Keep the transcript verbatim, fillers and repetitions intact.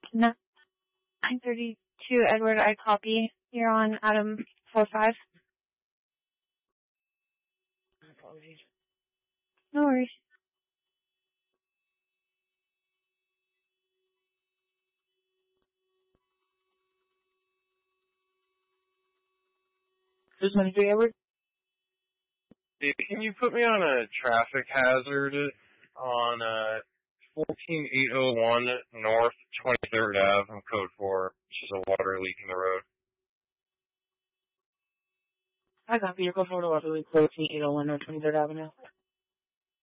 nine thirty-two, Edward, I copy. You're on Adam four five. Apologies. No worries. This Wednesday, Edward? Hey, can you put me on a traffic hazard on uh, fourteen eight oh one North twenty-third Avenue, code four, which is a water leak in the road? I copy your code for water leak, fourteen eight oh one North twenty-third Avenue.